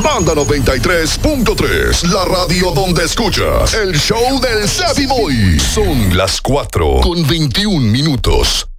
Banda 93.3, la radio donde escuchas el show del Savvy Boy. Son las 4:21.